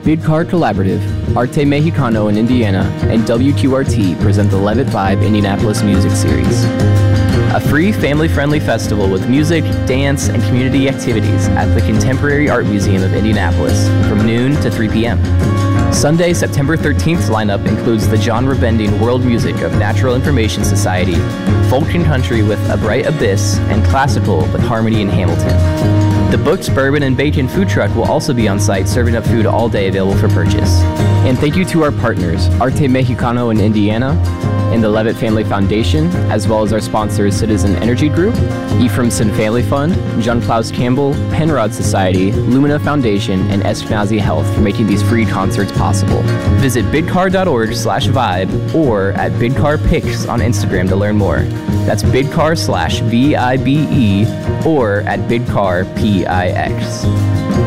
Bidcar Collaborative, Arte Mexicano in Indiana, and WQRT present the Levitt Vibe Indianapolis Music Series. A free, family-friendly festival with music, dance, and community activities at the Contemporary Art Museum of Indianapolis from noon to 3 p.m. Sunday, September 13th lineup includes the genre bending world music of Natural Information Society, folk and country with A Bright Abyss, and classical with Harmony in Hamilton. The Booked Bourbon and Bacon food truck will also be on site serving up food all day available for purchase. And thank you to our partners, Arte Mexicano in Indiana, and the Levitt Family Foundation, as well as our sponsors Citizen Energy Group, Ephraimson Family Fund, John Klaus Campbell, Penrod Society, Lumina Foundation, and Eskenazi Health for making these free concerts possible. Visit bidcar.org/vibe or at bidcarpics on Instagram to learn more. That's bidcar/VIBE or at bidcarpix.